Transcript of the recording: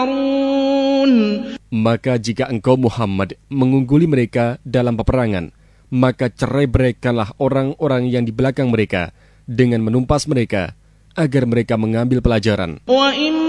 Maka jika engkau Muhammad mengungguli mereka dalam peperangan, maka cerai-beraikanlah orang-orang yang di belakang mereka dengan menumpas mereka, agar mereka mengambil pelajaran.